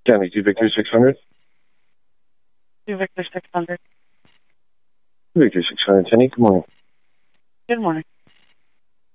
County 2 Victor 600. 2 Victor 600. Victor 600, Tenny, good morning. Good morning.